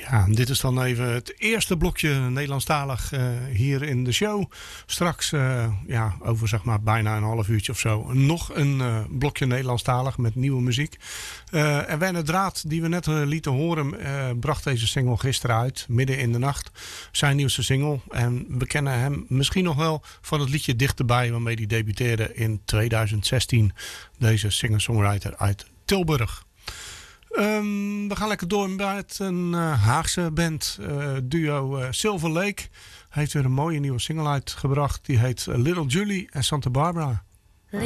Ja, dit is dan even het eerste blokje Nederlandstalig hier in de show. Straks, over zeg maar bijna een half uurtje of zo, nog een blokje Nederlandstalig met nieuwe muziek. En Werner Draat, die we net lieten horen, bracht deze single gisteren uit, midden in de nacht. Zijn nieuwste single. En we kennen hem misschien nog wel van het liedje Dichterbij, waarmee hij debuteerde in 2016. Deze singer-songwriter uit Tilburg. We gaan lekker door met een Haagse band, duo Silver Lake. Hij heeft weer een mooie nieuwe single uitgebracht. Die heet Little Julie en Santa Barbara.